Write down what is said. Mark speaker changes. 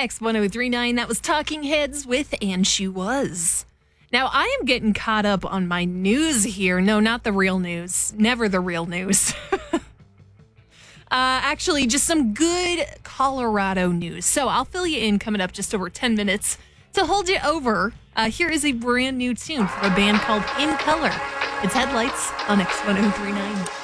Speaker 1: X1039, that was Talking Heads with And She Was. Now, I am getting caught up on my news here. No, not the real news. Never the real news. Actually, just some good Colorado news. So I'll fill you in coming up just over 10 minutes to hold you over. Here is a brand new tune from a band called In Color. It's Headlights on X1039.